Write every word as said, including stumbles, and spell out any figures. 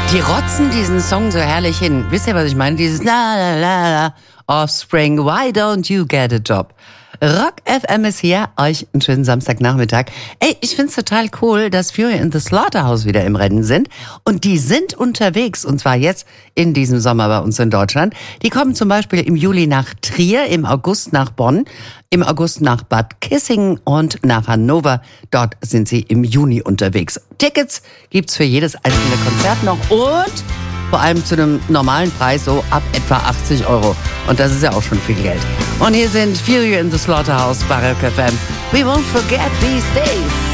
Die rotzen diesen Song so herrlich hin. Wisst ihr, was ich meine? Dieses La la la la Offspring, why don't you get a job? Rock F M ist hier, euch einen schönen Samstagnachmittag. Ey, ich find's total cool, dass Fury and the Slaughterhouse wieder im Rennen sind. Und die sind unterwegs, und zwar jetzt in diesem Sommer bei uns in Deutschland. Die kommen zum Beispiel im Juli nach Trier, im August nach Bonn, im August nach Bad Kissingen und nach Hannover. Dort sind sie im Juni unterwegs. Tickets gibt's für jedes einzelne Konzert noch und vor allem zu einem normalen Preis, so ab etwa achtzig Euro. Und das ist ja auch schon viel Geld. Und hier sind Fury and the Slaughterhouse bei Rock F M. We won't forget these days.